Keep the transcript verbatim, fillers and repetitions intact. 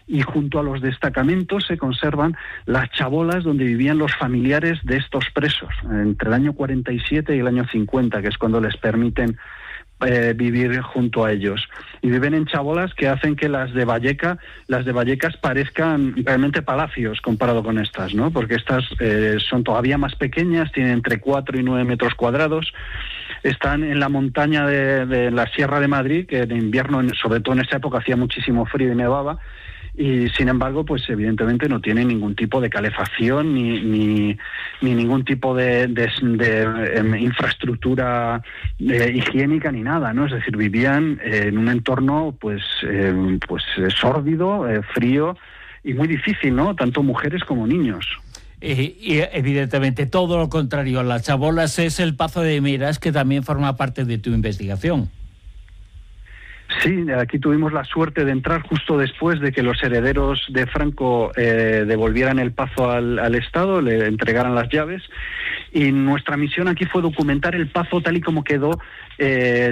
y junto a los destacamentos se conservan las chabolas donde vivían los familiares de estos presos, entre el año cuarenta y siete y el año cincuenta, que es cuando les permiten Eh, vivir junto a ellos, y viven en chabolas que hacen que las de Valleca, las de Vallecas parezcan realmente palacios comparado con estas, ¿no? Porque estas eh, son todavía más pequeñas, tienen entre cuatro y nueve metros cuadrados, están en la montaña de, de la Sierra de Madrid, que en invierno, sobre todo en esa época, hacía muchísimo frío y nevaba, y sin embargo, pues evidentemente no tienen ningún tipo de calefacción ni ni, ni ningún tipo de, de, de, de infraestructura eh, higiénica ni nada, ¿no? Es decir, vivían eh, en un entorno pues eh, pues eh, sórdido, eh, frío y muy difícil, ¿no? Tanto mujeres como niños. Eh, y evidentemente todo lo contrario, las chabolas es el Pazo de Meirás, que también forma parte de tu investigación. Sí, aquí tuvimos la suerte de entrar justo después de que los herederos de Franco eh, devolvieran el Pazo al, al Estado, le entregaran las llaves, y nuestra misión aquí fue documentar el Pazo tal y como quedó eh,